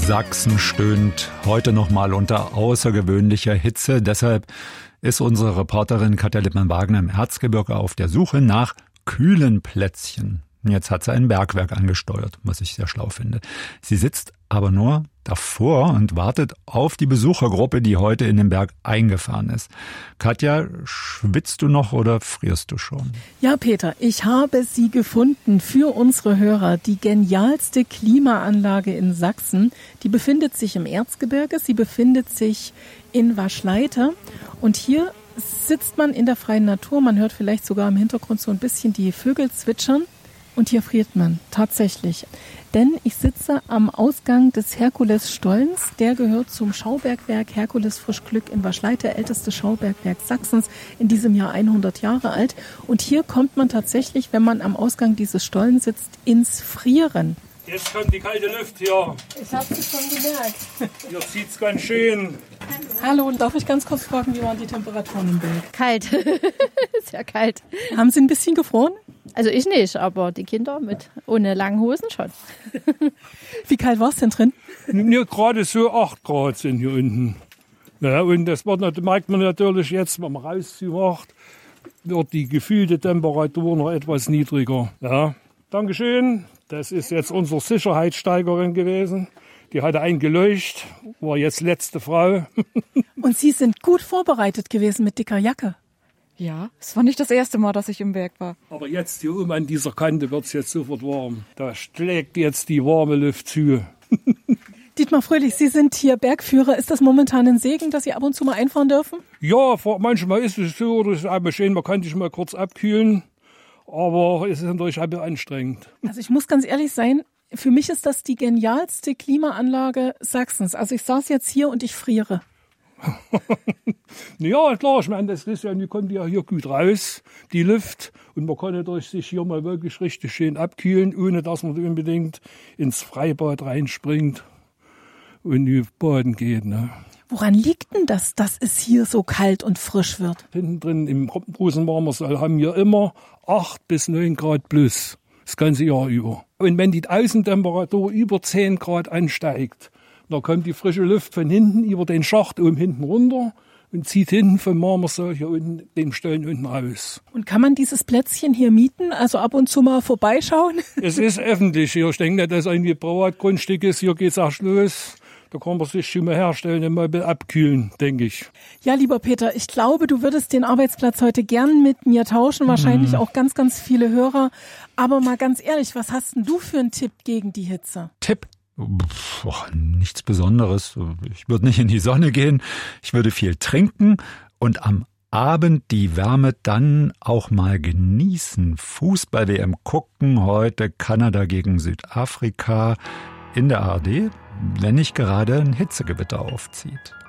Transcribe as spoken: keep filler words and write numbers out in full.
Sachsen stöhnt heute noch mal unter außergewöhnlicher Hitze. Deshalb ist unsere Reporterin Katja Lippmann-Wagner im Erzgebirge auf der Suche nach kühlen Plätzchen. Jetzt hat sie ein Bergwerk angesteuert, was ich sehr schlau finde. Sie sitzt aber nur davor und wartet auf die Besuchergruppe, die heute in den Berg eingefahren ist. Katja, schwitzt du noch oder frierst du schon? Ja, Peter, ich habe sie gefunden für unsere Hörer. Die genialste Klimaanlage in Sachsen. Die befindet sich im Erzgebirge. Sie befindet sich in Waschleiter. Und hier sitzt man in der freien Natur. Man hört vielleicht sogar im Hintergrund so ein bisschen die Vögel zwitschern. Und hier friert man tatsächlich. Denn ich sitze am Ausgang des Herkules-Stollens. Der gehört zum Schaubergwerk Herkules Frischglück in Waschleiter, ältestes Schaubergwerk Sachsens, in diesem Jahr hundert Jahre alt. Und hier kommt man tatsächlich, wenn man am Ausgang dieses Stollens sitzt, ins Frieren. Jetzt kommt die kalte Luft hier. Ich habe es schon gemerkt. Hier zieht's ganz schön. Hallo, und darf ich ganz kurz fragen, wie waren die Temperaturen im Berg? Kalt. Sehr kalt. Haben Sie ein bisschen gefroren? Also ich nicht, aber die Kinder mit ohne langen Hosen schon. Wie kalt war es denn drin? Ja, gerade so acht Grad sind hier unten. Ja, und das merkt man natürlich jetzt, wenn man rauszumacht, wird die gefühlte Temperatur noch etwas niedriger. Ja, Dankeschön. Das ist jetzt unsere Sicherheitssteigerin gewesen. Die hatte eingeleuchtet, war jetzt letzte Frau. Und Sie sind gut vorbereitet gewesen mit dicker Jacke. Ja, es war nicht das erste Mal, dass ich im Berg war. Aber jetzt hier oben an dieser Kante wird es jetzt sofort warm. Da schlägt jetzt die warme Luft zu. Dietmar Fröhlich, Sie sind hier Bergführer. Ist das momentan ein Segen, dass Sie ab und zu mal einfahren dürfen? Ja, manchmal ist es so, das ist einmal schön, man kann sich mal kurz abkühlen. Aber es ist natürlich ein bisschen anstrengend. Also ich muss ganz ehrlich sein, für mich ist das die genialste Klimaanlage Sachsens. Also ich saß jetzt hier und ich friere. Ja, klar, ich meine, das ist ja, die kommt ja hier gut raus, die Luft. Und man kann natürlich sich hier mal wirklich richtig schön abkühlen, ohne dass man unbedingt ins Freibad reinspringt und die baden geht. Ne? Woran liegt denn das, dass es hier so kalt und frisch wird? Hinten drin im großen Marmorsaal haben wir immer acht bis neun Grad plus, das ganze Jahr über. Und wenn die Außentemperatur über zehn Grad ansteigt, dann kommt die frische Luft von hinten über den Schacht oben hinten runter und zieht hinten vom Marmorsaal hier unten den Stollen unten raus. Und kann man dieses Plätzchen hier mieten, also ab und zu mal vorbeischauen? Es ist öffentlich hier. Ich denke nicht, dass es ein Privatgrundstück ist. Hier geht's auch los. Da kann man sich schon mal herstellen und mal abkühlen, denke ich. Ja, lieber Peter, ich glaube, du würdest den Arbeitsplatz heute gern mit mir tauschen. Wahrscheinlich mhm. auch ganz, ganz viele Hörer. Aber mal ganz ehrlich, was hast denn du für einen Tipp gegen die Hitze? Tipp? Puh, nichts Besonderes. Ich würde nicht in die Sonne gehen. Ich würde viel trinken und am Abend die Wärme dann auch mal genießen. Fußball-W M gucken, heute Kanada gegen Südafrika in der A R D, wenn nicht gerade ein Hitzegewitter aufzieht.